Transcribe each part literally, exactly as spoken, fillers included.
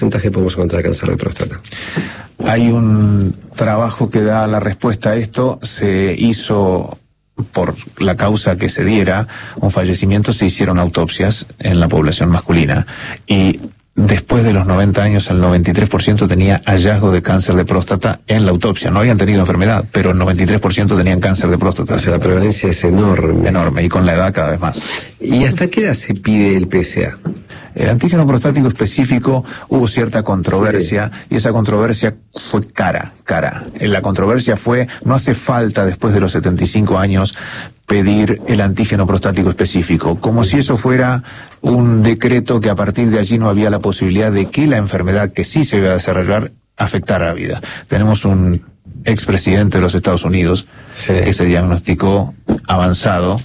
porcentaje podemos encontrar cáncer de próstata? Hay un trabajo que da la respuesta a esto. Se hizo, por la causa que se diera un fallecimiento, se hicieron autopsias en la población masculina, y después de los noventa años el noventa y tres por ciento tenía hallazgo de cáncer de próstata en la autopsia. No habían tenido enfermedad, pero el noventa y tres por ciento tenían cáncer de próstata. O sea, la prevalencia es enorme. Enorme, y con la edad cada vez más. ¿Y hasta qué edad se pide el P S A? El antígeno prostático específico, hubo cierta controversia, sí. Y esa controversia fue cara, cara. La controversia fue, no hace falta después de los setenta y cinco años pedir el antígeno prostático específico, como si eso fuera un decreto que a partir de allí no había la posibilidad de que la enfermedad que sí se iba a desarrollar afectara la vida. Tenemos un expresidente de los Estados Unidos, sí, que se diagnosticó avanzado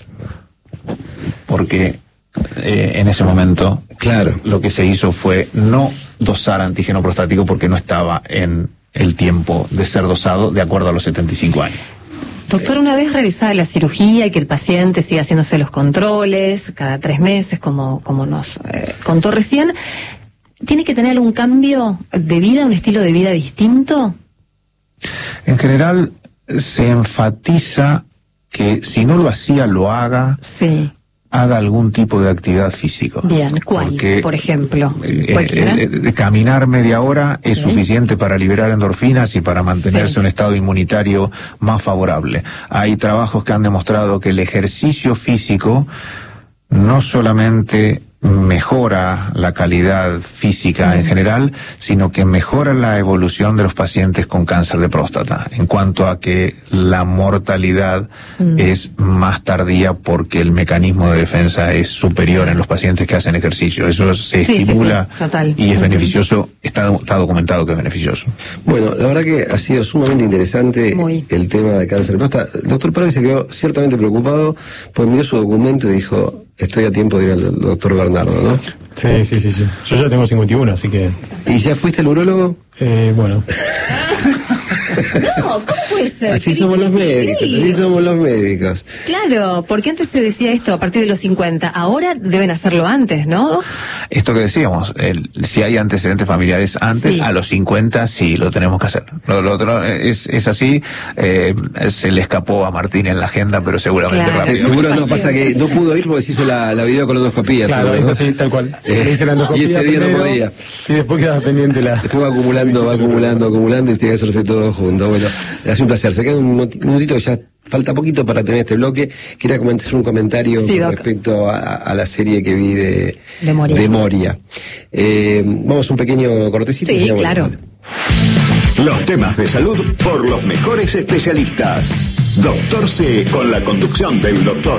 porque eh, en ese momento, claro, lo que se hizo fue no dosar antígeno prostático porque no estaba en el tiempo de ser dosado de acuerdo a los setenta y cinco años. Doctor, una vez realizada la cirugía y que el paciente siga haciéndose los controles cada tres meses, como, como nos eh, contó recién, ¿tiene que tener algún cambio de vida, un estilo de vida distinto? En general, se enfatiza que si no lo hacía, lo haga. Sí. Haga algún tipo de actividad física. Bien, ¿cuál? Porque, por ejemplo, eh, eh, eh, caminar media hora es okay. suficiente para liberar endorfinas y para mantenerse sí. un estado inmunitario más favorable. Hay trabajos que han demostrado que el ejercicio físico no solamente mejora la calidad física mm. en general, sino que mejora la evolución de los pacientes con cáncer de próstata, en cuanto a que la mortalidad mm. es más tardía porque el mecanismo de defensa es superior en los pacientes que hacen ejercicio. Eso se sí, estimula sí, sí. y es beneficioso, está, está documentado que es beneficioso. Bueno, la verdad que ha sido sumamente interesante Muy. el tema de cáncer de próstata. El doctor Prodi se quedó ciertamente preocupado, pues miró su documento y dijo: estoy a tiempo de ir al doctor Bernardo, ¿no? Sí, sí, sí, sí. Yo ya tengo cincuenta y uno, así que... ¿Y ya fuiste al urólogo? Eh, bueno. No, ¿cómo puede ser? Así somos los médicos, así somos los médicos. Claro, porque antes se decía esto a partir de los cincuenta, ahora deben hacerlo antes, ¿no? Esto que decíamos, el, si hay antecedentes familiares antes, sí. a los cincuenta sí lo tenemos que hacer. Lo, lo otro es, es así, eh, se le escapó a Martín en la agenda, pero seguramente claro. rápido. Sí, seguro no, pasa que no pudo ir porque se hizo la, la videocolonoscopía. Claro, eso sí, tal cual. Eh, hice la endoscopía y ese día primero, no podía. Y después quedaba pendiente la... Después va acumulando, va acumulando, acumulando y tiene que hacerse todo junto. Bueno, es un placer. Se queda un minutito, ya falta poquito para tener este bloque. Quería hacer un comentario sí, con respecto a, a la serie que vi de, de Moria. De Moria. Eh, vamos a un pequeño cortecito. Sí, claro. Los temas de salud por los mejores especialistas. Doctor C, con la conducción del doctor